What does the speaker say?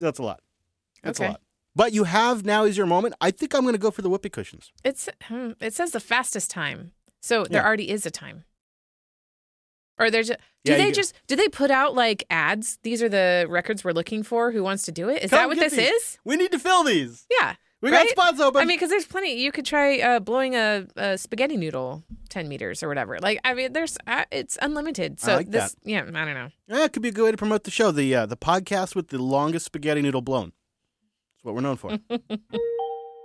That's a lot. That's Okay. a lot. But you have now is your moment. I think I'm going to go for the whoopee cushions. It says the fastest time. So there Yeah. already is a time. Or there's do Yeah, they you just do they put out like ads? These are the records we're looking for. Who wants to do it? Is Come that what get this these. is? We need to fill these. Yeah. We right? got spots open. I mean, because there's plenty. You could try blowing a spaghetti noodle 10 meters or whatever. Like, I mean, there's it's unlimited. So I like that. Yeah, I don't know. Yeah, it could be a good way to promote the show. The podcast with the longest spaghetti noodle blown. That's what we're known for.